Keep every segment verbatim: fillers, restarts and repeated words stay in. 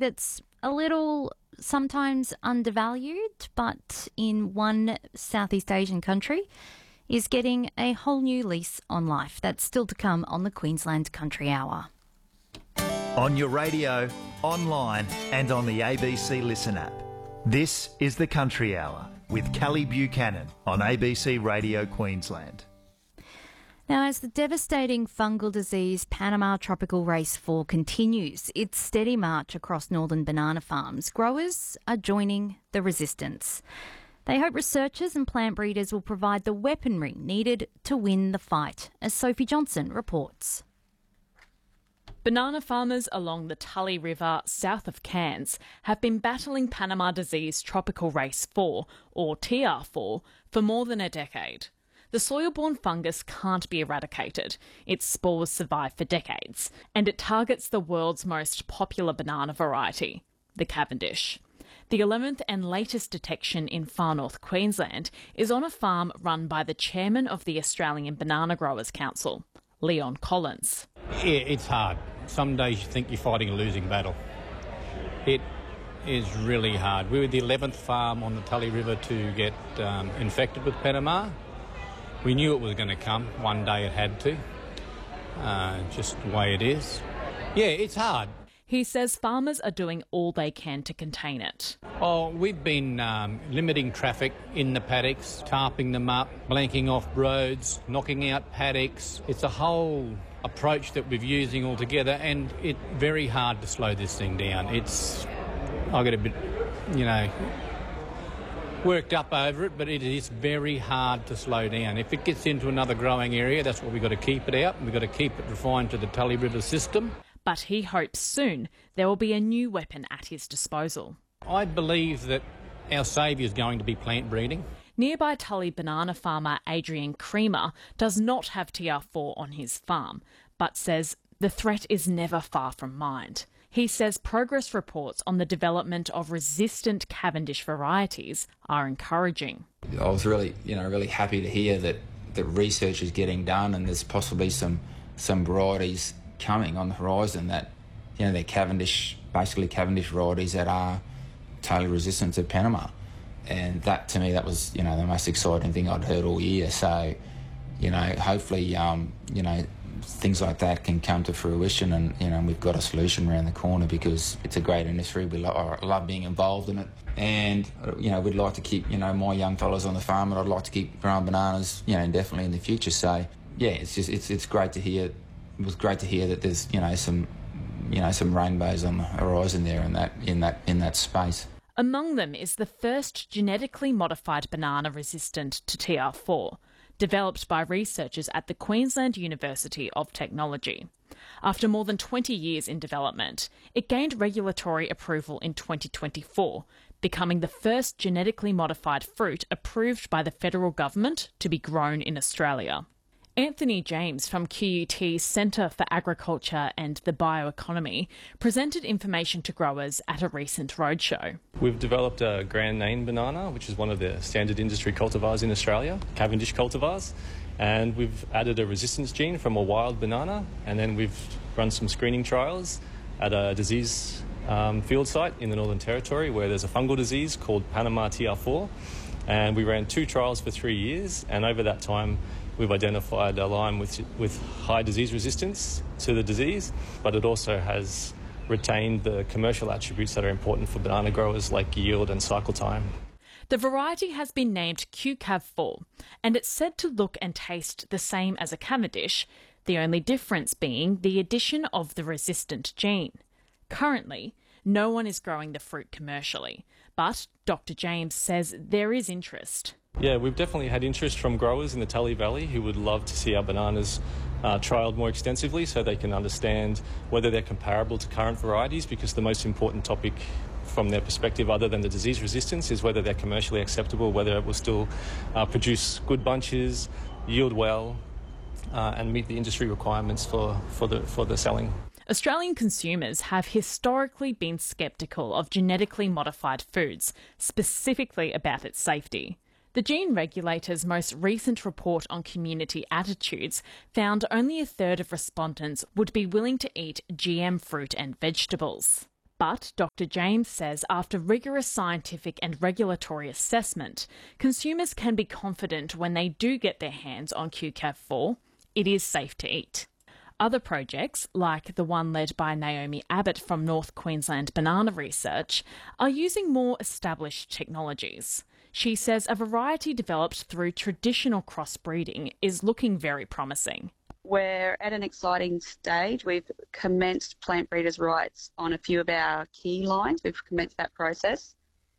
that's a little sometimes undervalued, but in one Southeast Asian country is getting a whole new lease on life. That's still to come on the Queensland Country Hour. On your radio, online and on the A B C Listen app. This is the Country Hour with Kelly Buchanan on A B C Radio Queensland. Now, as the devastating fungal disease Panama Tropical Race four continues its steady march across northern banana farms, growers are joining the resistance. They hope researchers and plant breeders will provide the weaponry needed to win the fight, as Sophie Johnson reports. Banana farmers along the Tully River south of Cairns have been battling Panama disease Tropical Race four, or T R four, for more than a decade. The soil-borne fungus can't be eradicated. Its spores survive for decades, and it targets the world's most popular banana variety, the Cavendish. The eleventh and latest detection in far north Queensland is on a farm run by the chairman of the Australian Banana Growers Council, Leon Collins. Yeah, it's hard. Some days you think you're fighting a losing battle. It is really hard. We were the eleventh farm on the Tully River to get um, infected with Panama. We knew it was going to come. One day it had to. Uh, just the way it is. Yeah, it's hard. He says farmers are doing all they can to contain it. Oh, we've been um, limiting traffic in the paddocks, tarping them up, blanking off roads, knocking out paddocks. It's a whole approach that we're using altogether, and it's very hard to slow this thing down. It's, I get a bit, you know, worked up over it, but it is very hard to slow down. If it gets into another growing area, that's what we've got to keep it out. We've got to keep it refined to the Tully River system. But he hopes soon there will be a new weapon at his disposal. I believe that our saviour is going to be plant breeding. Nearby Tully banana farmer Adrian Creamer does not have T R four on his farm, but says the threat is never far from mind. He says progress reports on the development of resistant Cavendish varieties are encouraging. I was really, you know, really happy to hear that the research is getting done and there's possibly some some varieties coming on the horizon that, you know, they're Cavendish, basically Cavendish varieties that are totally resistant to Panama. And that, to me, that was, you know, the most exciting thing I'd heard all year. So, you know, hopefully, um, you know, things like that can come to fruition, and, you know, we've got a solution around the corner because it's a great industry. We lo- I love being involved in it. And, you know, we'd like to keep, you know, my young fellas on the farm, and I'd like to keep growing bananas, you know, definitely in the future. So, yeah, it's just, it's it's great to hear. It was great to hear that there's, you know, some, you know, some rainbows on the horizon there in that in that in that space. Among them is the first genetically modified banana resistant to T R four, developed by researchers at the Queensland University of Technology. After more than twenty years in development, it gained regulatory approval in twenty twenty-four, becoming the first genetically modified fruit approved by the federal government to be grown in Australia. Anthony James from Q U T's Centre for Agriculture and the Bioeconomy presented information to growers at a recent roadshow. We've developed a Grand Nain banana, which is one of the standard industry cultivars in Australia, Cavendish cultivars, and we've added a resistance gene from a wild banana, and then we've run some screening trials at a disease um, field site in the Northern Territory where there's a fungal disease called Panama T R four, and we ran two trials for three years, and over that time we've identified a line with with high disease resistance to the disease, but it also has retained the commercial attributes that are important for banana growers like yield and cycle time. The variety has been named Q C A V four, and it's said to look and taste the same as a Cavendish, the only difference being the addition of the resistant gene. Currently, no one is growing the fruit commercially, but Doctor James says there is interest. Yeah, we've definitely had interest from growers in the Tully Valley who would love to see our bananas uh, trialled more extensively so they can understand whether they're comparable to current varieties, because the most important topic from their perspective, other than the disease resistance, is whether they're commercially acceptable, whether it will still uh, produce good bunches, yield well, uh, and meet the industry requirements for, for, the, for the selling. Australian consumers have historically been sceptical of genetically modified foods, specifically about its safety. The gene regulator's most recent report on community attitudes found only a third of respondents would be willing to eat G M fruit and vegetables. But Doctor James says after rigorous scientific and regulatory assessment, consumers can be confident when they do get their hands on Q C A V four, it is safe to eat. Other projects, like the one led by Naomi Abbott from North Queensland Banana Research, are using more established technologies. She says a variety developed through traditional crossbreeding is looking very promising. We're at an exciting stage. We've commenced plant breeders' rights on a few of our key lines. We've commenced that process.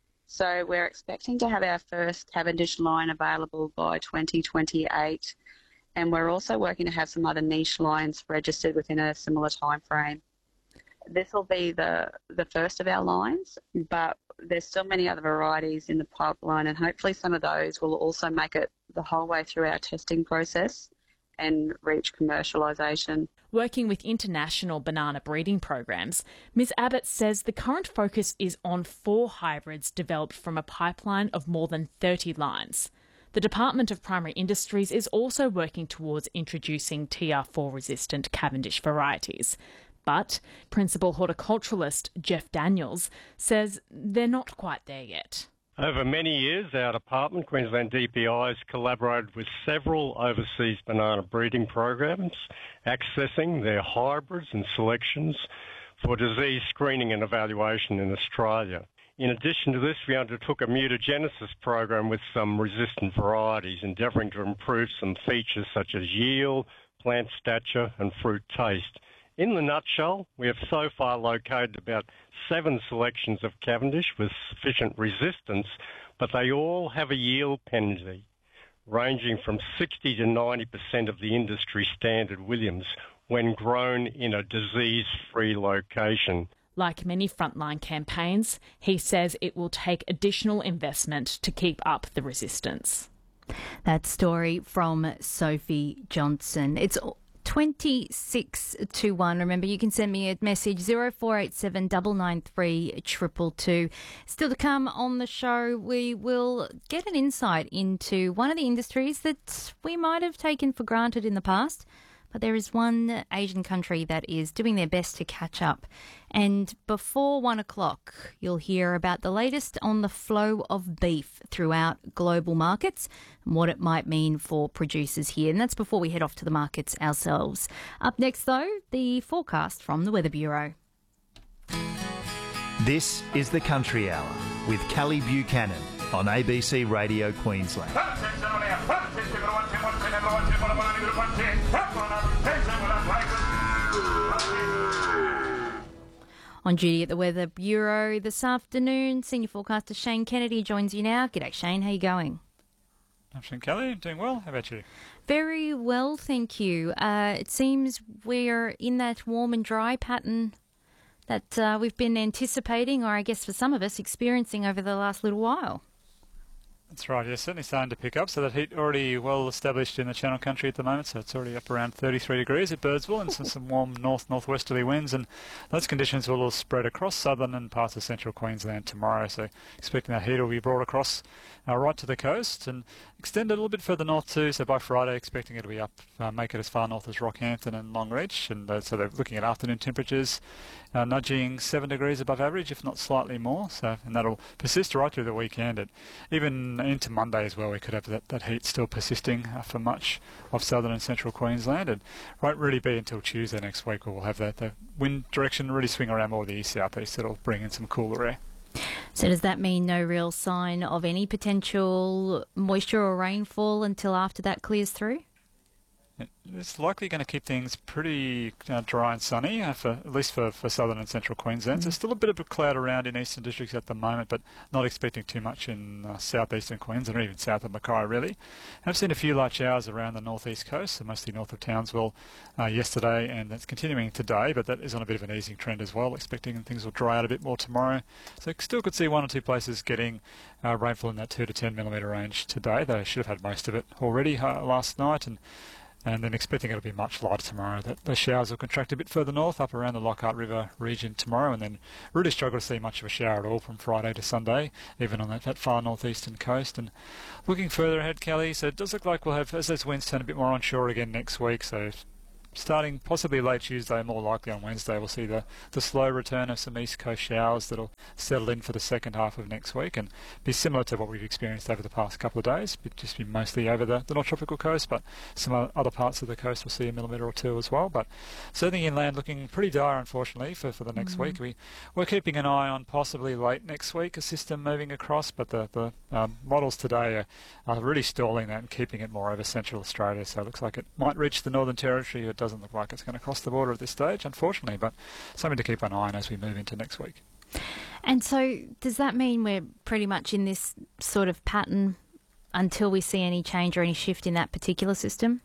So we're expecting to have our first Cavendish line available by twenty twenty-eight. And we're also working to have some other niche lines registered within a similar time frame. This will be the, the first of our lines, but there's still many other varieties in the pipeline, and hopefully some of those will also make it the whole way through our testing process and reach commercialisation. Working with international banana breeding programs, Miz Abbott says the current focus is on four hybrids developed from a pipeline of more than thirty lines. The Department of Primary Industries is also working towards introducing T R four resistant Cavendish varieties. But Principal Horticulturalist Jeff Daniels says they're not quite there yet. Over many years, our department, Queensland D P I, has collaborated with several overseas banana breeding programs, accessing their hybrids and selections for disease screening and evaluation in Australia. In addition to this, we undertook a mutagenesis program with some resistant varieties, endeavouring to improve some features such as yield, plant stature and fruit taste. In the nutshell, we have so far located about seven selections of Cavendish with sufficient resistance, but they all have a yield penalty, ranging from sixty to ninety percent of the industry standard Williams when grown in a disease-free location. Like many frontline campaigns, he says it will take additional investment to keep up the resistance. That story from Sophie Johnson. It's twenty-six to one. Remember, you can send me a message zero four eight seven nine nine three two two two. Still to come on the show, we will get an insight into one of the industries that we might have taken for granted in the past. But there is one Asian country that is doing their best to catch up. And before one o'clock, you'll hear about the latest on the flow of beef throughout global markets and what it might mean for producers here. And that's before we head off to the markets ourselves. Up next, though, the forecast from the Weather Bureau. This is the Country Hour with Callie Buchanan on A B C Radio Queensland. On duty at the Weather Bureau this afternoon, Senior Forecaster Shane Kennedy joins you now. G'day, Shane. How are you going? I'm Shane Kelly. Doing well. How about you? Very well, thank you. Uh, it seems we're in that warm and dry pattern that uh, we've been anticipating, or I guess for some of us, experiencing over the last little while. That's right, yeah, certainly starting to pick up. So that heat already well established in the Channel Country at the moment, so it's already up around thirty-three degrees at Birdsville and some, some warm north-northwesterly winds, and those conditions will all spread across southern and parts of central Queensland tomorrow. So expecting that heat will be brought across uh, right to the coast and extend a little bit further north too. So by Friday, expecting it to be up, uh, make it as far north as Rockhampton and Longreach, and uh, so they're looking at afternoon temperatures uh, nudging seven degrees above average, if not slightly more. So and that'll persist right through the weekend. It, even into Monday as well, we could have that, that heat still persisting uh, for much of southern and central Queensland, and won't really be until Tuesday next week where we'll have that the wind direction really swing around more the east-southeast. It'll bring in some cooler air. So does that mean no real sign of any potential moisture or rainfall until after that clears through? It's likely going to keep things pretty uh, dry and sunny, uh, for, at least for, for southern and central Queensland. Mm. There's still a bit of a cloud around in eastern districts at the moment, but not expecting too much in uh, southeastern Queensland or even south of Mackay, really. I've seen a few light showers around the northeast coast, so mostly north of Townsville uh, yesterday, and that's continuing today, but that is on a bit of an easing trend as well, expecting things will dry out a bit more tomorrow. So still could see one or two places getting uh, rainfall in that two to ten millimetre range today. They should have had most of it already uh, last night, and And then expecting it'll be much lighter tomorrow. That the showers will contract a bit further north, up around the Lockhart River region tomorrow, and then really struggle to see much of a shower at all from Friday to Sunday, even on that, that far northeastern coast. And looking further ahead, Kelly, so it does look like we'll have, as those winds turn a bit more onshore again next week, so starting possibly late Tuesday, more likely on Wednesday, we'll see the, the slow return of some east coast showers that'll settle in for the second half of next week and be similar to what we've experienced over the past couple of days. It'll just be mostly over the, the North Tropical coast, but some other parts of the coast will see a millimetre or two as well. But certainly inland looking pretty dire, unfortunately, for, for the next mm-hmm. week. We, we're keeping an eye on possibly late next week a system moving across, but the, the um, models today are, are really stalling that and keeping it more over central Australia. So it looks like it might reach the Northern Territory. It doesn't look like it's going to cross the border at this stage, unfortunately, but something to keep an eye on as we move into next week. And so does that mean we're pretty much in this sort of pattern until we see any change or any shift in that particular system?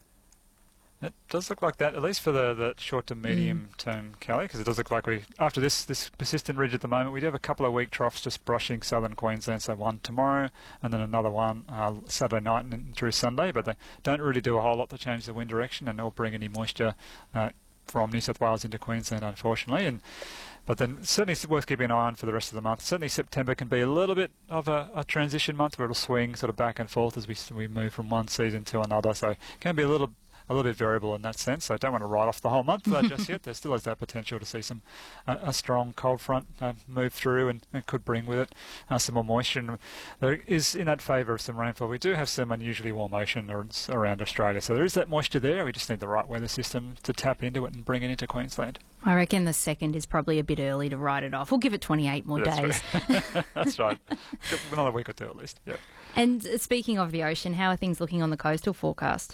It does look like that, at least for the, the short to medium mm. term, Kelly, because it does look like we, after this this persistent ridge at the moment, we do have a couple of weak troughs just brushing southern Queensland, so one tomorrow and then another one uh, Saturday night and through Sunday, but they don't really do a whole lot to change the wind direction and they'll bring any moisture uh, from New South Wales into Queensland, unfortunately. And But then certainly it's worth keeping an eye on for the rest of the month. Certainly September can be a little bit of a, a transition month where it'll swing sort of back and forth as we we move from one season to another, so it can be a little a little bit variable in that sense. So I don't want to write off the whole month uh, just yet. There still is that potential to see some uh, a strong cold front uh, move through and, and could bring with it uh, some more moisture. And there is in that favour of some rainfall. We do have some unusually warm ocean around Australia, so there is that moisture there. We just need the right weather system to tap into it and bring it into Queensland. I reckon the second is probably a bit early to write it off. We'll give it twenty-eight more That's days. Right. That's right. Another week or two at least. Yeah. And speaking of the ocean, how are things looking on the coastal forecast?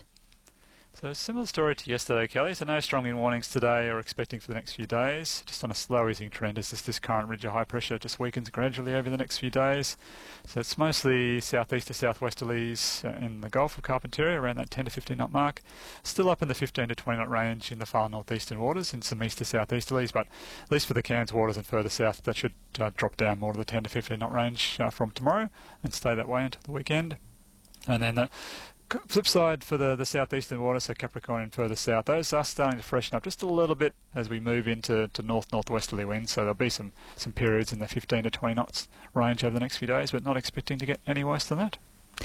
So similar story to yesterday, Kelly. So no strong wind warnings today or expecting for the next few days. Just on a slow easing trend as this, this current ridge of high pressure just weakens gradually over the next few days. So it's mostly southeast to southwesterlies in the Gulf of Carpentaria around that ten to fifteen knot mark. Still up in the fifteen to twenty knot range in the far northeastern waters in some east to southeasterlies, but at least for the Cairns waters and further south, that should uh, drop down more to the ten to fifteen knot range uh, from tomorrow and stay that way until the weekend. And then the flip side for the, the southeastern waters, so Capricorn and further south, those are starting to freshen up just a little bit as we move into to north-northwesterly winds. So there'll be some, some periods in the fifteen to twenty knots range over the next few days, but not expecting to get any worse than that.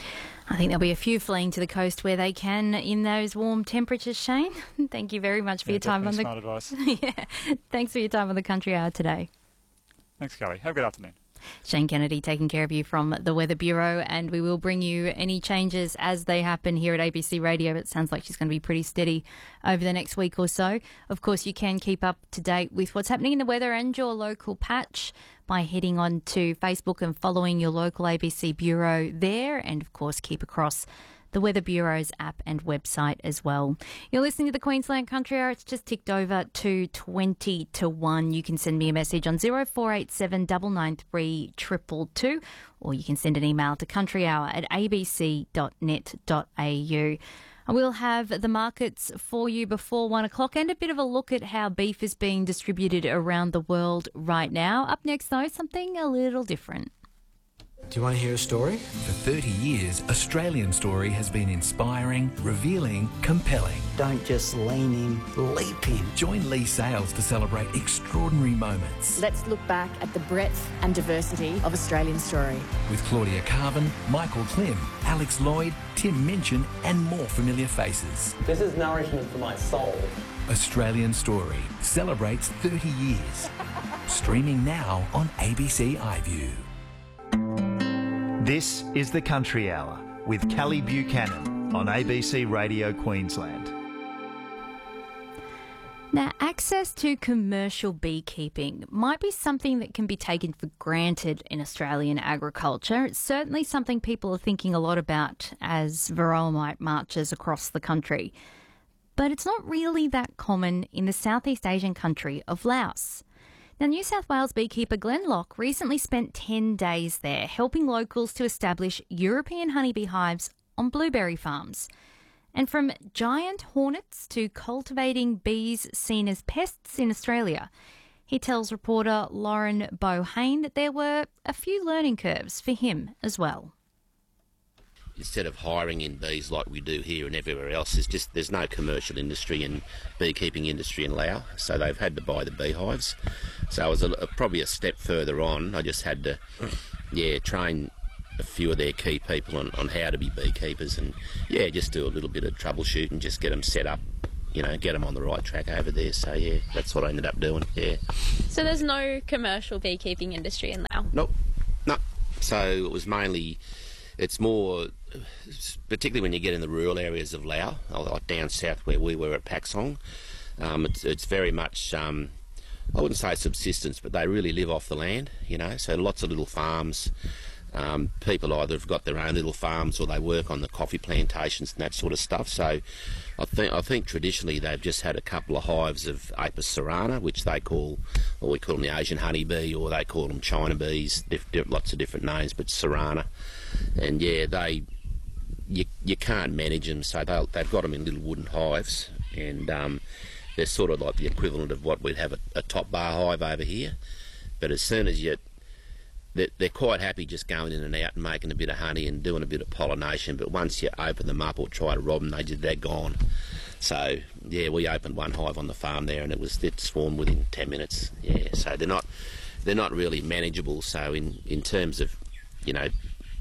I think there'll be a few fleeing to the coast where they can in those warm temperatures, Shane. Thank you very much for yeah, your time on the smart advice. yeah, thanks for your time on the Country Hour today. Thanks, Kelly. Have a good afternoon. Shane Kennedy taking care of you from the Weather Bureau, and we will bring you any changes as they happen here at A B C Radio. It sounds like she's going to be pretty steady over the next week or so. Of course, you can keep up to date with what's happening in the weather and your local patch by heading on to Facebook and following your local A B C Bureau there, and of course keep across the Weather Bureau's app and website as well. You're listening to the Queensland Country Hour. It's just ticked over to twenty to one. You can send me a message on zero four eight seven nine nine three two two two, or you can send an email to countryhour at a b c dot net dot a u. We'll have the markets for you before one o'clock and a bit of a look at how beef is being distributed around the world right now. Up next, though, something a little different. Do you want to hear a story? For thirty years, Australian Story has been inspiring, revealing, compelling. Don't just lean in, leap in. Join Lee Sales to celebrate extraordinary moments. Let's look back at the breadth and diversity of Australian Story. With Claudia Carvin, Michael Klim, Alex Lloyd, Tim Minchin and more familiar faces. This is nourishment for my soul. Australian Story celebrates thirty years. Streaming now on A B C iView. This is the Country Hour with Callie Buchanan on A B C Radio Queensland. Now, access to commercial beekeeping might be something that can be taken for granted in Australian agriculture. It's certainly something people are thinking a lot about as Varroa mite marches across the country. But it's not really that common in the Southeast Asian country of Laos. Now, New South Wales beekeeper Glenn Locke recently spent ten days there helping locals to establish European honeybee hives on blueberry farms. And from giant hornets to cultivating bees seen as pests in Australia, he tells reporter Lauren Bohane that there were a few learning curves for him as well. Instead of hiring in bees like we do here and everywhere else, there's just there's no commercial industry and beekeeping industry in Laos, so they've had to buy the beehives. So it was a, a, probably a step further on. I just had to, yeah, train a few of their key people on, on how to be beekeepers and, yeah, just do a little bit of troubleshooting, just get them set up you know, get them on the right track over there. So yeah, that's what I ended up doing. Yeah. So there's no commercial beekeeping industry in Laos? Nope. No. So it was mainly, it's more, particularly when you get in the rural areas of Laos, like down south where we were at Pak Song. Um, it's it's very much, um, I wouldn't say subsistence, but they really live off the land. You know, so lots of little farms. Um, people either have got their own little farms or they work on the coffee plantations and that sort of stuff. So I think I think traditionally they've just had a couple of hives of Apis cerana, which they call, or we call them the Asian honeybee, or they call them China bees, diff, diff, lots of different names, but cerana. And yeah, they you you can't manage them, so they they've got them in little wooden hives, and um, they're sort of like the equivalent of what we'd have a, a top bar hive over here. But as soon as you They're quite happy just going in and out and making a bit of honey and doing a bit of pollination, but once you open them up or try to rob them, they just, they're gone. So, yeah, we opened one hive on the farm there and it was it swarmed within ten minutes. Yeah, so they're not they're not really manageable. So in, in terms of, you know,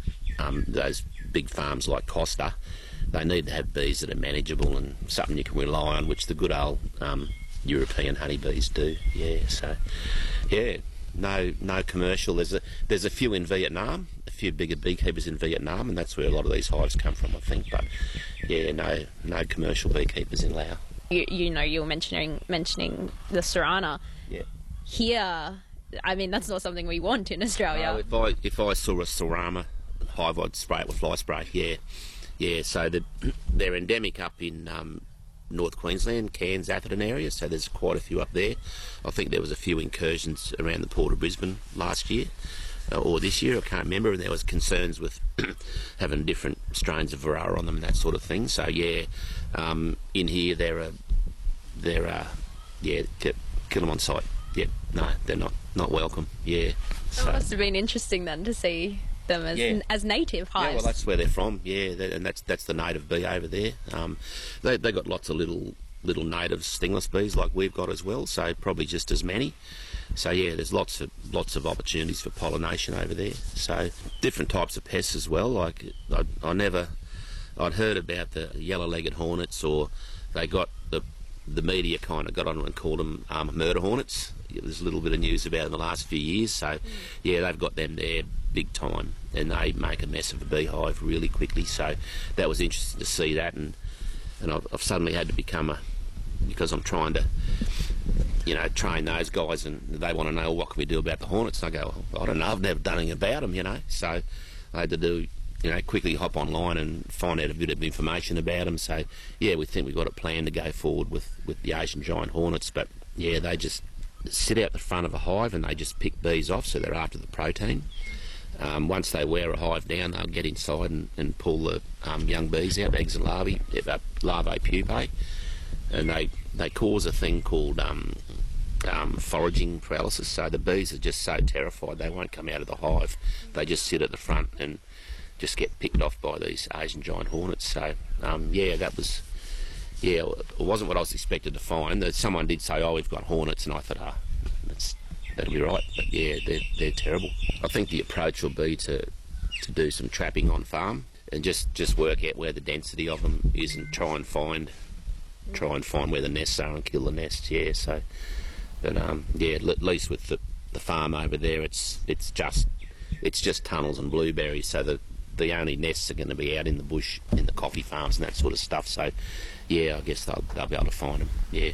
um, those big farms like Costa, they need to have bees that are manageable and something you can rely on, which the good old um, European honeybees do. Yeah, so, yeah. No, no commercial. There's a there's a few in Vietnam, a few bigger beekeepers in Vietnam, and that's where a lot of these hives come from, I think. But yeah, no, no commercial beekeepers in Laos. You, you know, you were mentioning mentioning the cerana. Yeah. Here, I mean, that's not something we want in Australia. No, if I if I saw a cerana hive, I'd spray it with fly spray. Yeah, yeah. So the, they're endemic up in Um, North Queensland, Cairns, Atherton area, so there's quite a few up there. I think there was a few incursions around the Port of Brisbane last year, uh, or this year, I can't remember, and there was concerns with having different strains of Varroa on them and that sort of thing. So yeah, um, in here there are, there are, yeah, kill them on site. Yeah, no, they're not, not welcome, yeah. So it must have been interesting then to see them as yeah. as native hives. Yeah, well, that's where they're from. Yeah, and that's that's the native bee over there. Um, they they got lots of little little native stingless bees like we've got as well. So probably just as many. So yeah, there's lots of lots of opportunities for pollination over there. So different types of pests as well. Like I, I never, I'd heard about the yellow-legged hornets, or they got the the media kind of got on and called them um, murder hornets. There's a little bit of news about it in the last few years. So yeah, they've got them there big time, and they make a mess of a beehive really quickly. So that was interesting to see that, and and I've, I've suddenly had to become a, because I'm trying to, you know, train those guys, and they want to know, well, what can we do about the hornets? And I go, well, I don't know, I've never done anything about them, you know. So I had to do, you know, quickly hop online and find out a bit of information about them. So yeah, we think we've got a plan to go forward with with the Asian giant hornets, but yeah, they just sit out the front of a hive and they just pick bees off, so they're after the protein. Um, once they wear a hive down, they'll get inside and, and pull the um, young bees out, eggs and larvae, uh, larvae pupae, and they, they cause a thing called um, um, foraging paralysis. So the bees are just so terrified they won't come out of the hive. They just sit at the front and just get picked off by these Asian giant hornets. So um, yeah, that was, yeah, it wasn't what I was expected to find. Someone did say, oh, we've got hornets, and I thought, ah, oh, that's that'll be right, but yeah, they're, they're terrible. I think the approach will be to to do some trapping on farm and just, just work out where the density of them is and try and find try and find where the nests are and kill the nests. Yeah, so, but um, yeah, at least with the, the farm over there, it's it's just it's just tunnels and blueberries. So the the only nests are going to be out in the bush, in the coffee farms and that sort of stuff. So, yeah, I guess they'll they'll be able to find them. Yeah.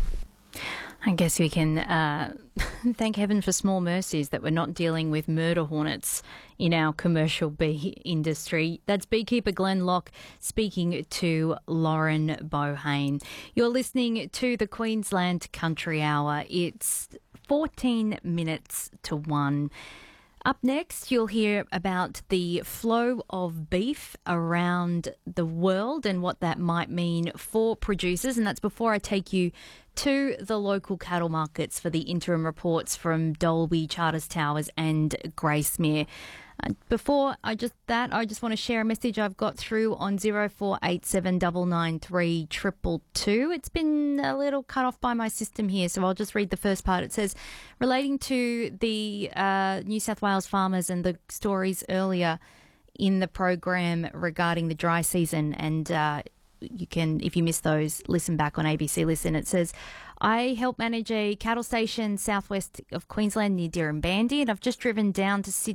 I guess we can uh, thank heaven for small mercies that we're not dealing with murder hornets in our commercial bee industry. That's beekeeper Glenn Locke speaking to Lauren Bohane. You're listening to the Queensland Country Hour. It's fourteen minutes to one. Up next, you'll hear about the flow of beef around the world and what that might mean for producers. And that's before I take you to the local cattle markets for the interim reports from Dalby, Charters Towers and Gracemere. Uh, before I just that, I just want to share a message I've got through on zero four eight seven nine nine three two two two. It's been a little cut off by my system here, so I'll just read the first part. It says, relating to the uh, New South Wales farmers and the stories earlier in the program regarding the dry season and uh, you can, if you miss those, listen back on A B C Listen. It says, I help manage a cattle station southwest of Queensland near Dirranbandi, and I've just driven down to Sydney